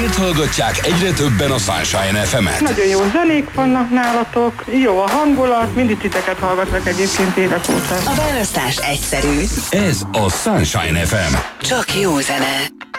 Miért hallgatják egyre többen a Sunshine FM-et? Nagyon jó zenék vannak nálatok, jó a hangulat, mindig titeket hallgatlak egyébként évek óta. A választás egyszerű. Ez a Sunshine FM. Csak jó zene.